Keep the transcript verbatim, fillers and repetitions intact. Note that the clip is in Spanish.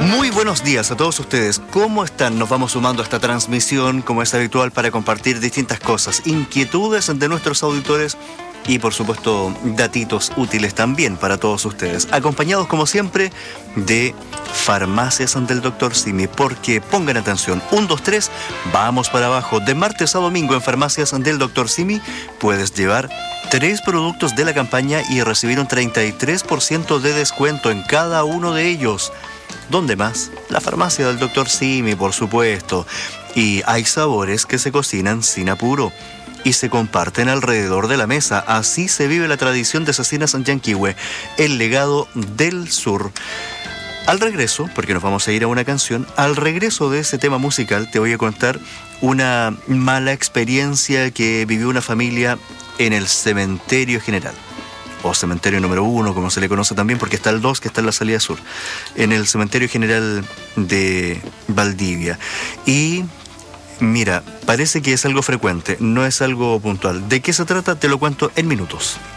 Muy buenos días a todos ustedes. ¿Cómo están? Nos vamos sumando a esta transmisión, como es habitual, para compartir distintas cosas, inquietudes de nuestros auditores y, por supuesto, datitos útiles también para todos ustedes. Acompañados, como siempre, de Farmacias del doctor Simi, porque pongan atención, uno, dos, tres, vamos para abajo. De martes a domingo en Farmacias del doctor Simi puedes llevar tres productos de la campaña y recibir un treinta y tres por ciento de descuento en cada uno de ellos. ¿Dónde más? La farmacia del doctor Simi, por supuesto. Y hay sabores que se cocinan sin apuro y se comparten alrededor de la mesa. Así se vive la tradición de Cecinas Yanquihue, el legado del sur. Al regreso, porque nos vamos a ir a una canción, al regreso de ese tema musical te voy a contar una mala experiencia que vivió una familia en el cementerio general. O cementerio número uno, como se le conoce también, porque está el dos, que está en la salida sur, en el cementerio general de Valdivia. Y mira, parece que es algo frecuente, no es algo puntual. ¿De qué se trata? Te lo cuento en minutos.